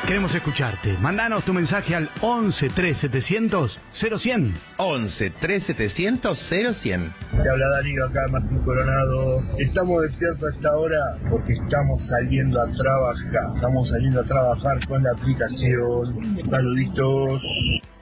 Queremos escucharte. Mandanos tu mensaje al 11 3700 0100. 11 3700 0100. Te habla Darío acá, Martín Coronado. Estamos despiertos a esta hora porque estamos saliendo a trabajar. Estamos saliendo a trabajar con la aplicación. Saluditos.